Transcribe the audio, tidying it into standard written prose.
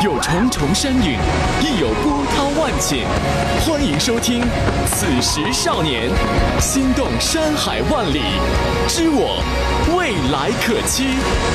有重重山岭，亦有波涛万险。欢迎收听《此时少年》，心动山海万里，知我未来可期。